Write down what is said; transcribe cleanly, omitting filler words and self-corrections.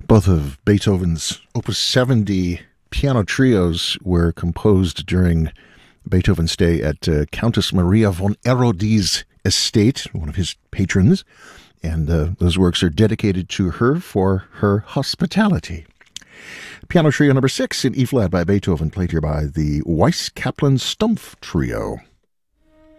Both of Beethoven's Opus 70 piano trios were composed during Beethoven's stay at Countess Maria von Erodie's estate, one of his patrons, and those works are dedicated to her for her hospitality. Piano Trio number 6 in E-flat by Beethoven, played here by the Weiss Kaplan Stumpf Trio.